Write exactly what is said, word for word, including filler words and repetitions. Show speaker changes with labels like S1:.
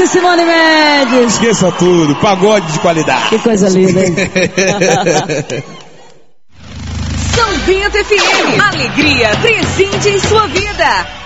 S1: Simone Mendes.
S2: Esqueça tudo, pagode de qualidade.
S1: Que coisa linda, hein?
S3: São Bento F M, alegria presente em sua vida.